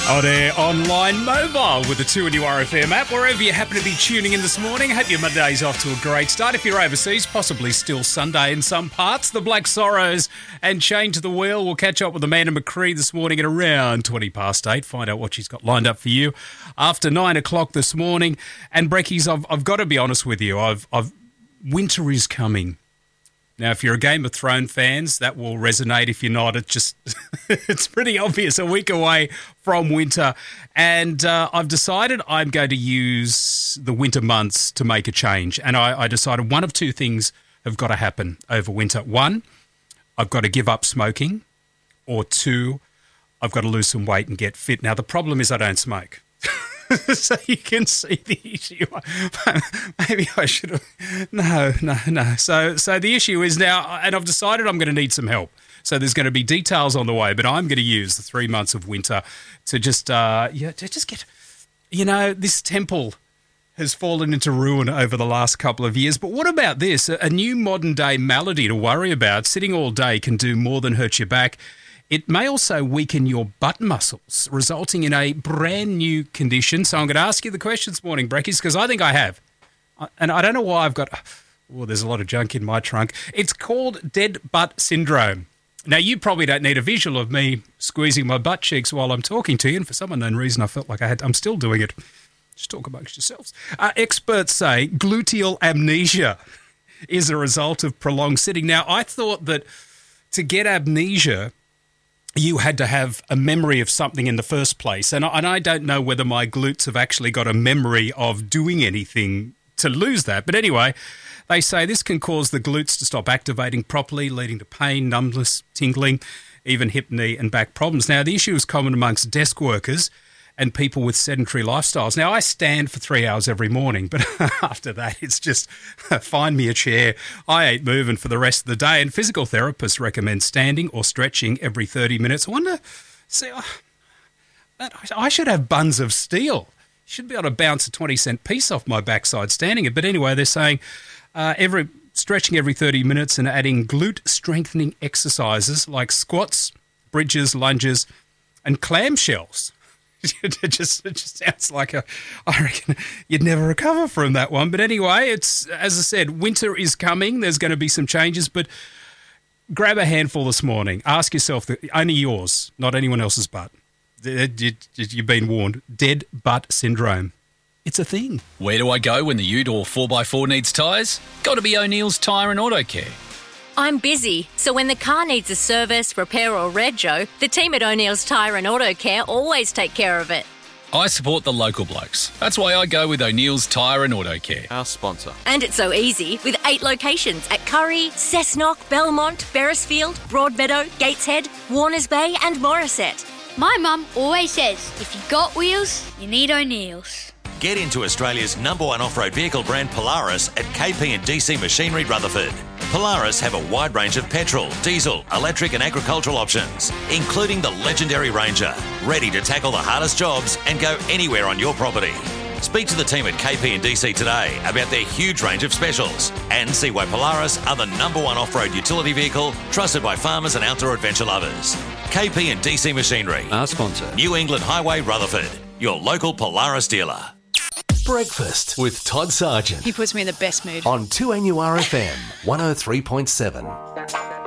On air, online, mobile with the 2NURFM app, wherever you happen to be tuning in this morning. Hope your Monday's off to a great start. If you're overseas, possibly still Sunday in some parts. The Black Sorrows and Chain to the Wheel. We'll catch up with Amanda McCree this morning at around 8:20. Find out what she's got lined up for you after 9 o'clock this morning. And Brekkies, I've got to be honest with you. Winter is coming. Now, if you're a Game of Thrones fans, that will resonate. If you're not, it's pretty obvious. A week away from winter. And I've decided I'm going to use the winter months to make a change. And I decided one of two things have got to happen over winter. One, I've got to give up smoking. Or two, I've got to lose some weight and get fit. Now, the problem is I don't smoke. So you can see the issue. Maybe I should have... No. So the issue is now, and I've decided I'm going to need some help. So there's going to be details on the way, but I'm going to use the 3 months of winter to just get... this temple has fallen into ruin over the last couple of years. But what about this? A new modern-day malady to worry about. Sitting all day can do more than hurt your back. It may also weaken your butt muscles, resulting in a brand new condition. So I'm going to ask you the question this morning, Brekkies, because I think I have. And I don't know why I've got... Oh, there's a lot of junk in my trunk. It's called dead butt syndrome. Now, you probably don't need a visual of me squeezing my butt cheeks while I'm talking to you. And for some unknown reason, I felt like I'm still doing it. Just talk amongst yourselves. Experts say gluteal amnesia is a result of prolonged sitting. Now, I thought that to get amnesia... you had to have a memory of something in the first place. And I don't know whether my glutes have actually got a memory of doing anything to lose that. But anyway, they say this can cause the glutes to stop activating properly, leading to pain, numbness, tingling, even hip, knee and back problems. Now, the issue is common amongst desk workers and people with sedentary lifestyles. Now, I stand for 3 hours every morning, but after that, it's just find me a chair. I ain't moving for the rest of the day. And physical therapists recommend standing or stretching every 30 minutes. I wonder, I should have buns of steel. Should be able to bounce a 20-cent piece off my backside standing it. But anyway, they're saying stretching every 30 minutes and adding glute strengthening exercises like squats, bridges, lunges, and clamshells. It just sounds like I reckon you'd never recover from that one. But anyway, it's, as I said, winter is coming. There's going to be some changes, but grab a handful this morning. Ask yourself, only yours, not anyone else's butt. You've been warned. Dead butt syndrome. It's a thing. Where do I go when the Ute or 4x4 needs tyres? Got to be O'Neill's Tyre and Auto Care. I'm busy, so when the car needs a service, repair or rego, the team at O'Neill's Tyre and Auto Care always take care of it. I support the local blokes. That's why I go with O'Neill's Tyre and Auto Care. Our sponsor. And it's so easy with 8 locations at Curry, Cessnock, Belmont, Beresfield, Broadmeadow, Gateshead, Warners Bay and Morisset. My mum always says, if you got wheels, you need O'Neill's. Get into Australia's #1 off-road vehicle brand Polaris at KP and DC Machinery Rutherford. Polaris have a wide range of petrol, diesel, electric and agricultural options, including the legendary Ranger, ready to tackle the hardest jobs and go anywhere on your property. Speak to the team at KP and DC today about their huge range of specials and see why Polaris are the #1 off-road utility vehicle trusted by farmers and outdoor adventure lovers. KP and DC Machinery. Our sponsor. New England Highway Rutherford, your local Polaris dealer. Breakfast with Todd Sargent He puts me in the best mood. on 2NURFM 103.7.